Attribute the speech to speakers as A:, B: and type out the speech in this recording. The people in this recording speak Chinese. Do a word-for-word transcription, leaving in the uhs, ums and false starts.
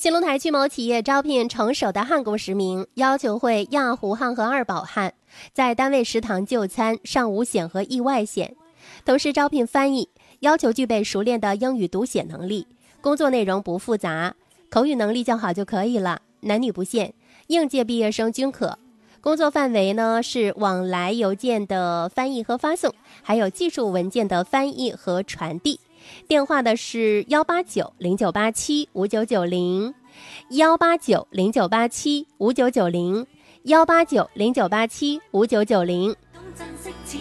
A: 新龙台聚某企业招聘成熟的汉工十名，要求会亚湖汉和二保汉，在单位食堂就餐，上无险和意外险。同时招聘翻译，要求具备熟练的英语读写能力，工作内容不复杂，口语能力较好就可以了，男女不限，应届毕业生均可。工作范围呢是往来邮件的翻译和发送，还有技术文件的翻译和传递。电话的是幺八九零九八七五九九零，幺八九零九八七五九九零，幺八九零九八七五九九零。